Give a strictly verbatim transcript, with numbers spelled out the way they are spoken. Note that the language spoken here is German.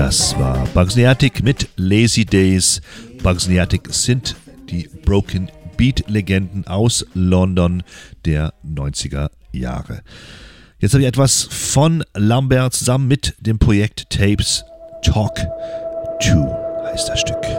Das war Bugsnayatic mit Lazy Days. Bugsnayatic sind die Broken Beat-Legenden aus London der neunziger Jahre. Jetzt habe ich etwas von Lambert zusammen mit dem Projekt Tapes. Talk zwei heißt das Stück.